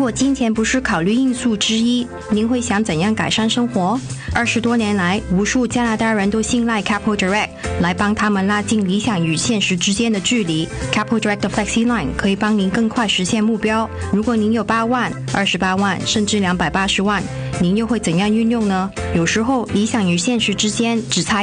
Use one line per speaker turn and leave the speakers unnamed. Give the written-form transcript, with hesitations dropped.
果金钱不是考虑因素之一，您会想怎样改善生活？20多年来，无数加拿大人都信赖 Capital Direct 来帮他们拉近理想与现实之间的距离。Capital Direct 的 Flexi Line 可以帮您更快实现目标。如果您有8万、28万，甚至280万，您又会怎样运用呢？有时候，理想与现实之间只差